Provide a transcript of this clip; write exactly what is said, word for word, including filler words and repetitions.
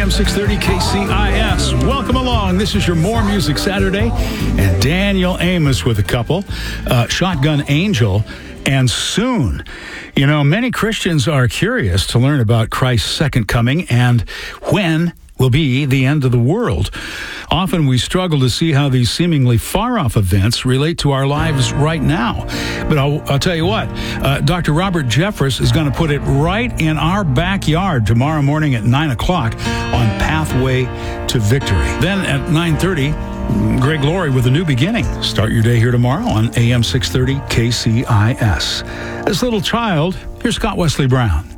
M six thirty K C I S. Welcome along. This is your More Music Saturday. And Daniel Amos with a couple. Uh, Shotgun Angel and Soon. You know, many Christians are curious to learn about Christ's second coming and when will be the end of the world. Often we struggle to see how these seemingly far-off events relate to our lives right now. But I'll, I'll tell you what, uh, Doctor Robert Jeffress is going to put it right in our backyard tomorrow morning at nine o'clock on Pathway to Victory. Then at nine thirty, Greg Laurie with A New Beginning. Start your day here tomorrow on A M six thirty K C I S. As a little child, here's Scott Wesley Brown.